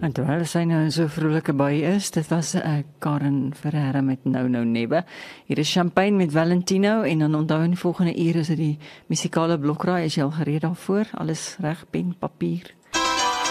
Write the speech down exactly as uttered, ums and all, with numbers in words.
En terwyl sy nou in so 'n vrolike bui is, dit was uh, Karen Ferreira met Nou Nou Nebbe. Hier is Champagne met Valentino en dan onthou in die volgende uur is dit die musikale blokraai. Is jy al gereed daarvoor? Alles reg, pen, papier?